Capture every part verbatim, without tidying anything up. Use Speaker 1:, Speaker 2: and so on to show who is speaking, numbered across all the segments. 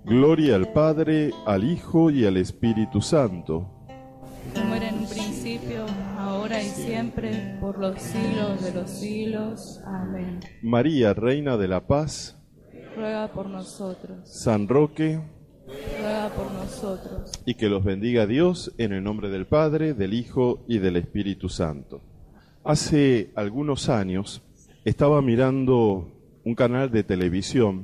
Speaker 1: Gloria al Padre, al Hijo y al Espíritu Santo.
Speaker 2: Como era en un principio, ahora y siempre, por los siglos de los siglos. Amén.
Speaker 1: María, Reina de la Paz,
Speaker 2: ruega por nosotros.
Speaker 1: San Roque,
Speaker 2: ruega por nosotros.
Speaker 1: Y que los bendiga Dios en el nombre del Padre, del Hijo y del Espíritu Santo. Hace algunos años estaba mirando un canal de televisión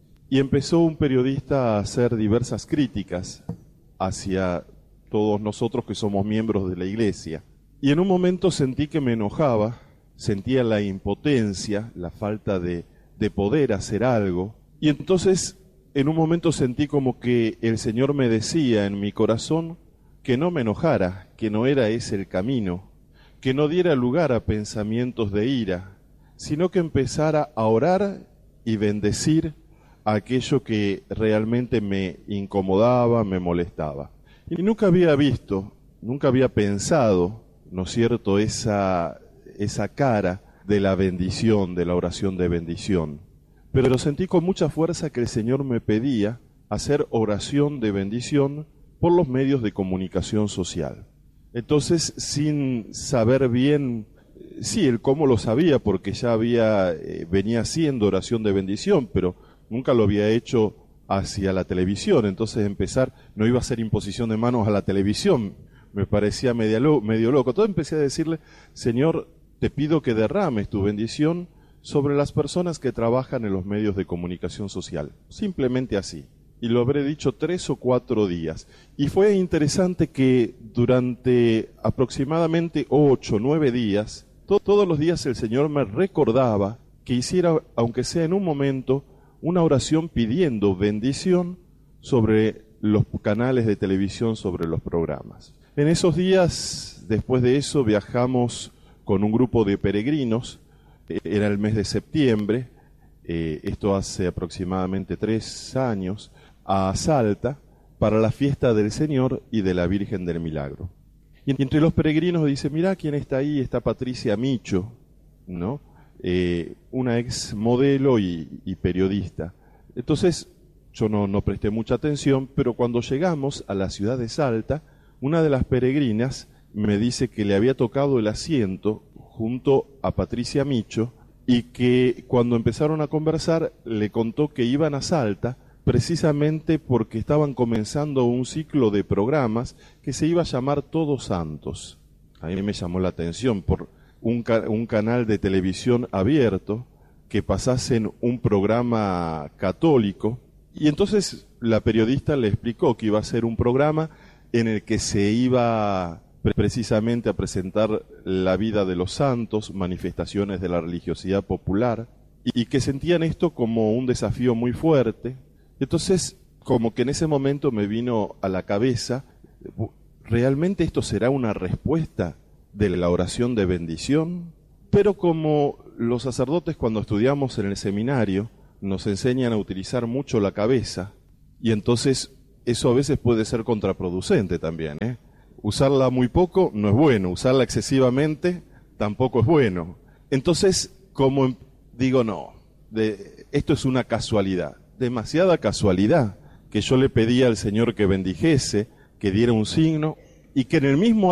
Speaker 1: y empezó un periodista a hacer diversas críticas hacia todos nosotros que somos miembros de la Iglesia. Y en un momento sentí que me enojaba, sentía la impotencia, la falta de, de poder hacer algo. Y entonces en un momento sentí como que el Señor me decía en mi corazón que no me enojara, que no era ese el camino, que no diera lugar a pensamientos de ira, sino que empezara a orar y bendecir aquello que realmente me incomodaba, me molestaba. Y nunca había visto, nunca había pensado, ¿no es cierto?, esa, esa cara de la bendición, de la oración de bendición. Pero sentí con mucha fuerza que el Señor me pedía hacer oración de bendición por los medios de comunicación social. Entonces, sin saber bien, sí, el cómo lo sabía, porque ya había, eh, venía haciendo oración de bendición, pero nunca lo había hecho hacia la televisión. Entonces empezar, no iba a hacer imposición de manos a la televisión, me parecía medio, lo, medio loco. Entonces empecé a decirle, Señor, te pido que derrames tu bendición sobre las personas que trabajan en los medios de comunicación social. Simplemente así. Y lo habré dicho tres o cuatro días. Y fue interesante que durante aproximadamente ocho o nueve días, to- todos los días el Señor me recordaba que hiciera, aunque sea en un momento, una oración pidiendo bendición sobre los canales de televisión, sobre los programas. En esos días, después de eso, viajamos con un grupo de peregrinos. Era el mes de septiembre, eh, esto hace aproximadamente tres años, a Salta, para la fiesta del Señor y de la Virgen del Milagro. Y entre los peregrinos dice, mirá quién está ahí, está Patricia Micho, ¿no? Eh, una ex modelo y, y periodista. Entonces yo no, no presté mucha atención, pero cuando llegamos a la ciudad de Salta, una de las peregrinas me dice que le había tocado el asiento junto a Patricia Micho y que cuando empezaron a conversar le contó que iban a Salta precisamente porque estaban comenzando un ciclo de programas que se iba a llamar Todos Santos. A mí me llamó la atención por un, ca- un canal de televisión abierto que pasasen un programa católico, y entonces la periodista le explicó que iba a ser un programa en el que se iba precisamente a presentar la vida de los santos, manifestaciones de la religiosidad popular, y que sentían esto como un desafío muy fuerte. Entonces, como que en ese momento me vino a la cabeza, ¿realmente esto será una respuesta de la oración de bendición? Pero como los sacerdotes cuando estudiamos en el seminario nos enseñan a utilizar mucho la cabeza, y entonces eso a veces puede ser contraproducente también, ¿eh? Usarla muy poco no es bueno, usarla excesivamente tampoco es bueno. Entonces, como digo, no, de, esto es una casualidad, demasiada casualidad, que yo le pedía al Señor que bendijese, que diera un signo, y que en el mismo